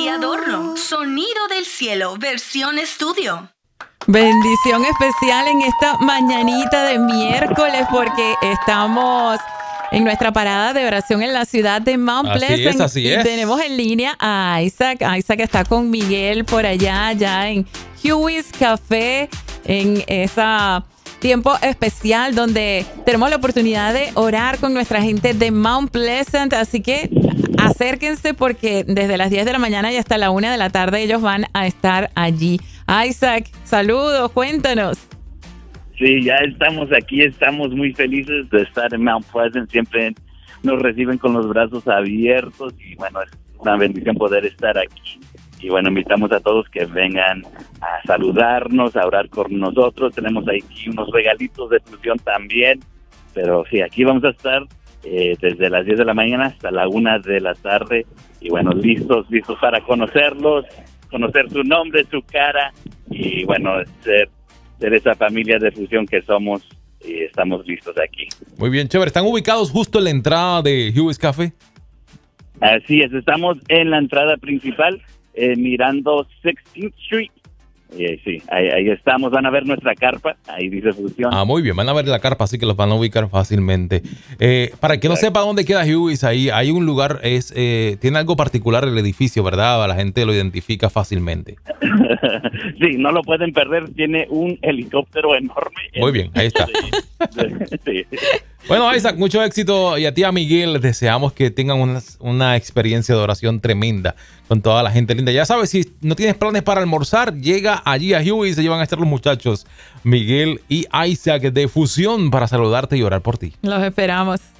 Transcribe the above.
y adorno. Sonido del cielo, versión estudio. Bendición especial en esta mañanita de miércoles porque estamos en nuestra parada de oración en la ciudad de Mount Pleasant. Así es. Y tenemos en línea a Isaac. Isaac está con Miguel por allá, ya en Huey's Café, en esa tiempo especial donde tenemos la oportunidad de orar con nuestra gente de Mount Pleasant. Así que acérquense porque desde las 10 de la mañana y hasta la 1 de la tarde ellos van a estar allí. Isaac, saludos, cuéntanos. Sí, ya estamos aquí, estamos muy felices de estar en Mount Pleasant. Siempre nos reciben con los brazos abiertos y bueno, es una bendición poder estar aquí. Y bueno, invitamos a todos que vengan a saludarnos, a orar con nosotros. Tenemos aquí unos regalitos de fusión también, pero sí, aquí vamos a estar desde las 10 de la mañana hasta la 1 de la tarde. Y bueno, listos para conocerlos, conocer su nombre, su cara y bueno, ser esa familia de fusión que somos y estamos listos aquí. Muy bien, chévere. ¿Están ubicados justo en la entrada de Huey's Café? Así es, estamos en la entrada principal, mirando 16th Street. Sí, ahí estamos, van a ver nuestra carpa, ahí dice fusión. Muy bien, van a ver la carpa, así que los van a ubicar fácilmente. Para el que no sepa dónde queda Huey's, ahí hay un lugar, tiene algo particular el edificio, ¿verdad? La gente lo identifica fácilmente. Sí, no lo pueden perder, tiene un helicóptero enorme. Muy bien, ahí está. Sí. Bueno, Isaac, mucho éxito y a ti, a Miguel, les deseamos que tengan una experiencia de oración tremenda con toda la gente linda. Ya sabes, si no tienes planes para almorzar, llega allí a Huey y se llevan a estar los muchachos Miguel y Isaac de Fusión para saludarte y orar por ti. Los esperamos.